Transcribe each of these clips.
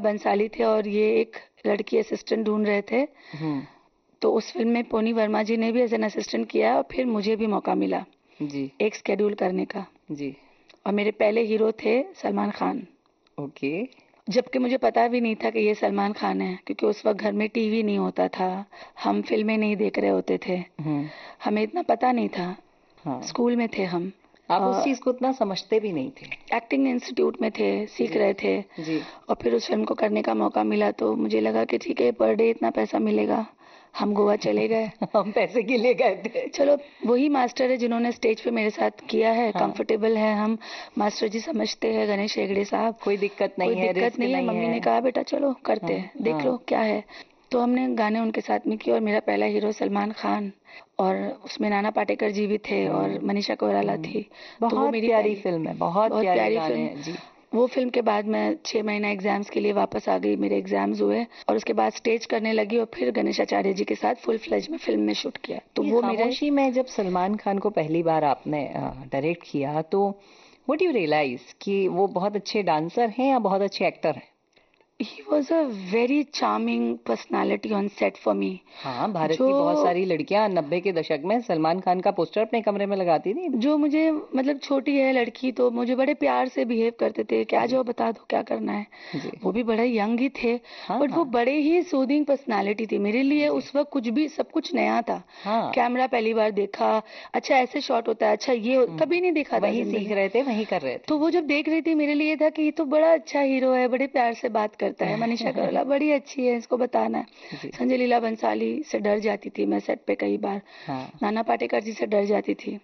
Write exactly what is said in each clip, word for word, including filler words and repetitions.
बंसाली थे और ये एक लड़की असिस्टेंट ढूंढ रहे थे। हम्म। तो उस फिल्म में पोनी वर्मा जी ने भी एज एन असिस्टेंट किया और फिर मुझे भी मौका मिला जी एक स्केड्यूल करने का। जी। और मेरे पहले हीरो थे सलमान खान। ओके। जबकि मुझे पता भी नहीं था कि ये सलमान खान है, क्योंकि उस वक्त घर में टीवी नहीं होता था, हम फिल्में नहीं देख रहे होते थे, हम्म। हमें इतना पता नहीं था। हाँ। स्कूल में थे हम, आप उस चीज को इतना समझते भी नहीं थे। एक्टिंग इंस्टीट्यूट में थे, सीख रहे थे जी। और फिर उस फिल्म को करने का मौका मिला तो मुझे लगा कि ठीक है, पर डे इतना पैसा मिलेगा, हम गोवा चले गए। हम पैसे के लिए गए थे। चलो, वही मास्टर है जिन्होंने स्टेज पे मेरे साथ किया है, हाँ। कंफर्टेबल है हम, मास्टर जी समझते हैं, गणेश हेगड़े साहब, कोई दिक्कत नहीं कोई है, दिक्कत नहीं है। मम्मी ने कहा बेटा चलो करते हैं, हाँ, देख हाँ। लो क्या है। तो हमने गाने उनके साथ में किए और मेरा पहला हीरो सलमान खान, और उसमें नाना पाटेकर जी भी थे और मनीषा कोइराला थी। बहुत तो वो मेरी प्यारी पहली फिल्म है, बहुत बहुत प्यारी प्यारी गाने फिल्म। हैं जी। वो फिल्म के बाद मैं छह महीना एग्जाम्स के लिए वापस आ गई, मेरे एग्जाम्स हुए और उसके बाद स्टेज करने लगी और फिर गणेश आचार्य जी के साथ फुल फ्लेज में फिल्म में शूट किया। तो ये वो मेरे खामोशी में जब सलमान खान को पहली बार आपने डायरेक्ट किया तो व्हाट यू रियलाइज कि वो बहुत अच्छे डांसर हैं या बहुत अच्छे एक्टर हैं? He was a very charming personality on set for me. हाँ, भारत जो की बहुत सारी लड़कियां नब्बे के दशक में सलमान खान का पोस्टर अपने कमरे में लगाती थी। जो मुझे मतलब छोटी है लड़की तो मुझे बड़े प्यार से बिहेव करते थे, क्या जो बता दो क्या करना है। जी। वो भी बड़े यंग ही थे, हाँ, बट हाँ। वो बड़े ही सूदिंग पर्सनालिटी थी मेरे लिए। उस वक्त कुछ भी सब कुछ नया था। हाँ। कैमरा पहली बार देखा, अच्छा ऐसे शॉट होता है, अच्छा ये कभी नहीं देखा था, वही सीख रहे थे, वही कर रहे थे। तो वो जब देख रही थी मेरे लिए था कि ये तो बड़ा अच्छा हीरो है, बड़े प्यार से बात करता है, मनीषा कोइराला बड़ी अच्छी है, इसको बताना है। संजय लीला बंसाली से डर जाती थी मैं सेट पे कई बार। हाँ। नाना पाटेकर जी से डर जाती थी,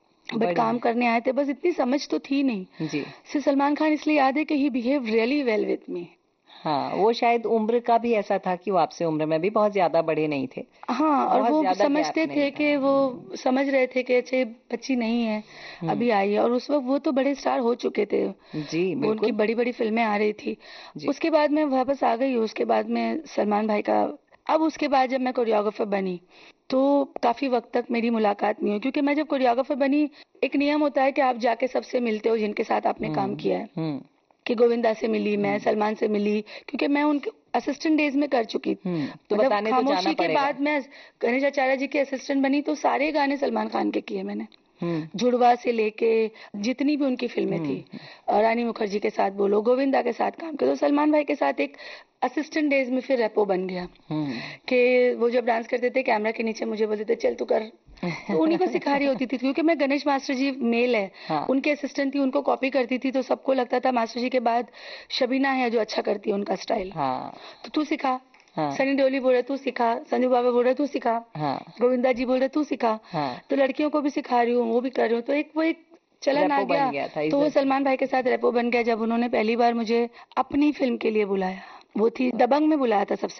बट काम करने आए थे, बस इतनी समझ तो थी नहीं जी। सिर्फ सलमान खान इसलिए याद है कि ही behave really well with me. हाँ, वो शायद उम्र का भी ऐसा था कि वो आपसे उम्र में भी बहुत ज्यादा बड़े नहीं थे। हाँ, और वो समझते थे कि वो समझ रहे थे कि अच्छे बच्ची नहीं है, अभी आई है, और उस वक्त वो तो बड़े स्टार हो चुके थे जी, बिल्कुल। उनकी बड़ी बड़ी फिल्में आ रही थी। उसके बाद मैं वापस आ गई, उसके बाद में सलमान भाई का, अब उसके बाद जब मैं कोरियोग्राफर बनी तो काफी वक्त तक मेरी मुलाकात नहीं हुई, क्योंकि मैं जब कोरियोग्राफर बनी एक नियम होता है कि आप जाके सबसे मिलते हो जिनके साथ आपने काम किया है, कि गोविंदा से मिली मैं, सलमान से मिली, क्योंकि मैं उनके असिस्टेंट डेज में कर चुकी थी। तो मतलब बताने तो खामोशी जाना के पड़ेगा। बाद मैं गणेश आचार्य जी के असिस्टेंट बनी तो सारे गाने सलमान खान के किए मैंने, जुड़वा से लेके जितनी भी उनकी फिल्में थी, रानी मुखर्जी के साथ बोलो, गोविंदा के साथ काम किया। तो सलमान भाई के साथ एक असिस्टेंट डेज में फिर रेपो बन गया कि वो जब डांस करते थे कैमरा के नीचे मुझे बोलते थे चल तू कर, तो उन्हीं को सिखा रही होती थी, क्योंकि मैं गणेश मास्टर जी मेल है, हाँ। उनके असिस्टेंट थी, उनको कॉपी करती थी, तो सबको लगता था मास्टर जी के बाद शबीना है जो अच्छा करती है उनका स्टाइल, हाँ। तो तू सिखा, हाँ। सनी देओल बोल रहे तू सिखा, संजू बाबा बोल रहे तू सिखा, हाँ। गोविंदा जी बोल रहे तू सिखा, हाँ। तो लड़कियों को भी सिखा रही हूँ, वो भी कर रही हूँ, तो एक वो एक चलन आ गया, गया था, तो वो सलमान भाई के साथ रेपो बन गया जब उन्होंने पहली बार मुझे अपनी फिल्म के लिए बुलाया। वो थी दबंग में बुलाया था सबसे